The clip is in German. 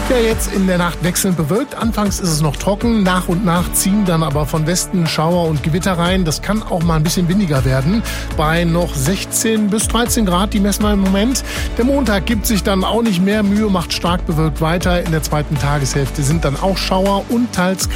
Ja, jetzt in der Nacht wechselnd bewölkt. Anfangs ist es noch trocken, nach und nach ziehen dann aber von Westen Schauer und Gewitter rein. Das kann auch mal ein bisschen windiger werden. Bei noch 16 bis 13 Grad, die messen wir im Moment. Der Montag gibt sich dann auch nicht mehr Mühe, macht stark bewölkt weiter. In der zweiten Tageshälfte sind dann auch Schauer und teils